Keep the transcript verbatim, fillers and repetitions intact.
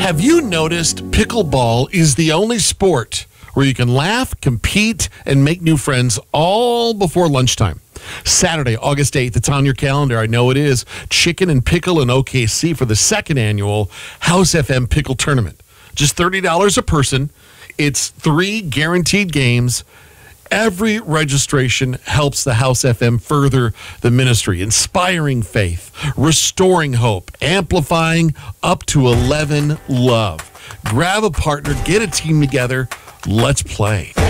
Have you noticed pickleball is the only sport where you can laugh, compete, and make new friends all before lunchtime? Saturday, August eighth, it's on your calendar. I know it is. Chicken and Pickle in O K C for the second annual House F M Pickle Tournament. Just thirty dollars a person. It's three guaranteed games. Every registration helps the House F M further the ministry, inspiring faith, restoring hope, amplifying up to eleven love. Grab a partner, get a team together. Let's play.